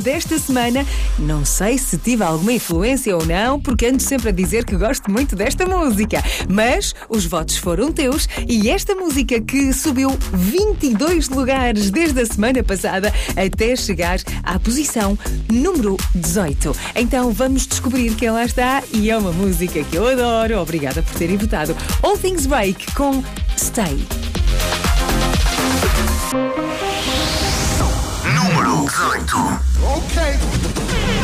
desta semana. Não sei se tive alguma influência ou não, porque ando sempre a dizer que gosto muito desta música. Mas os votos foram teus e esta música que subiu 22 lugares desde a semana passada até chegar à posição número 18. Então vamos descobrir quem lá está e é uma música que eu adoro. Obrigada por terem votado. All Things Break com Stay. Número 18. Okay.